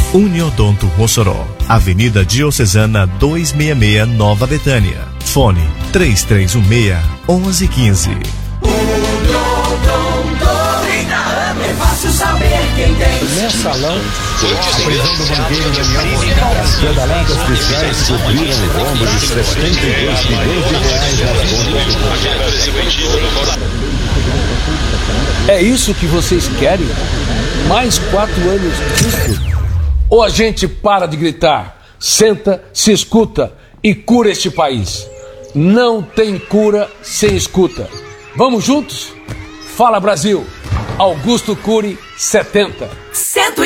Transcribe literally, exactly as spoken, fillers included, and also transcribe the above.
Uniodonto Mossoró, Avenida Diocesana duzentos e sessenta e seis, Nova Betânia. Fone três três um seis, um um um cinco. É fácil saber quem tem. Mensalão, a prisão do banqueiro Daniel. As pedaladas fiscais cobriram o rombo de setenta e dois milhões de reais nas contas. É isso que vocês querem? Mais quatro anos disso? Ou a gente para de gritar, senta, se escuta e cura este país? Não tem cura sem escuta. Vamos juntos? Fala, Brasil! Augusto Cury, setenta. Cento